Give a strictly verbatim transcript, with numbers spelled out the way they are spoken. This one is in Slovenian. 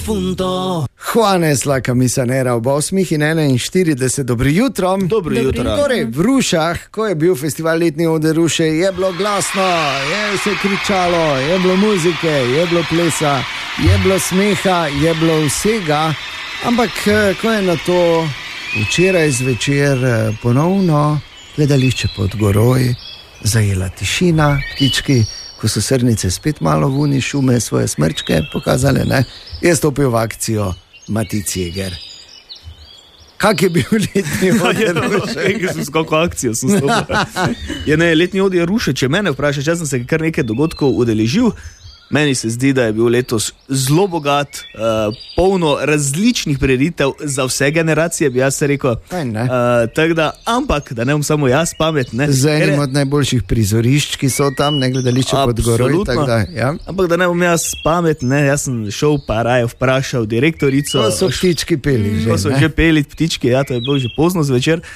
difunto. Juanes la camisanera ob osmih in enainštirideset, dobro jutro. Dobro jutro. Torej, v Rušah, ko je bil festival Letni ode Ruše, je bilo glasno, je se kričalo, je bilo muzike, je bilo plesa, je bilo smeha, je bilo vsega, ampak ko je na to včeraj zvečer ponovno gledališče pod goroj zajela tišina, ptički, ko so srnice spet malo vuni šume svoje smrčke pokazale, ne, je stopil v akcijo Matic Jeger. Kak je bil letni ode Ruše? S kako akcijo sem stopil. Je ne, letni ode Ruše, če mene vprašaš, jaz sem se kar nekaj dogodkov udeležil. Meni se zdi, da je bil letos zelo bogat, uh, polno različnih prireditev za vse generacije, bi jaz rekel. Uh, tak da, ampak, da ne bom samo jaz pamet. Ne. Z enim od najboljših prizorišč, ki so tam, ne gledališče pod goroj. Tak da, ja. Ampak da ne bom jaz pamet, ne, jaz sem šel pa raje vprašal direktorico. To so ptički peli že. To so ne? že peli ptički, ja, to je bilo že pozno zvečer.